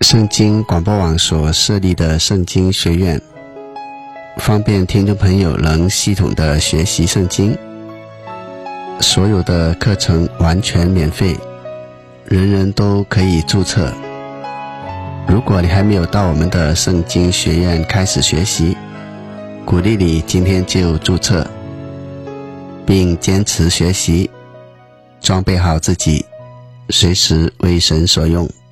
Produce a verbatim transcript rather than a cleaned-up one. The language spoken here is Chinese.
圣经广播网所设立的圣经学院，方便听众朋友能系统的学习圣经。所有的课程完全免费，人人都可以注册。如果你还没有到我们的圣经学院开始学习，鼓励你今天就注册，并坚持学习，装备好自己，随时为神所用。